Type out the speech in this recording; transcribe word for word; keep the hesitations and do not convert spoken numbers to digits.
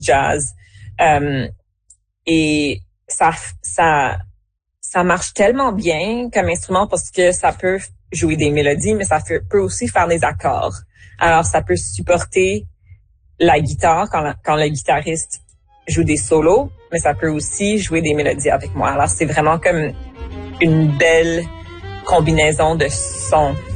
jazz. Euh, et ça, ça, ça marche tellement bien comme instrument parce que ça peut jouer des mélodies, mais ça peut aussi faire des accords. Alors, ça peut supporter la guitare quand, la, quand le guitariste joue des solos, mais ça peut aussi jouer des mélodies avec moi. Alors, c'est vraiment comme une belle combinaison de sons.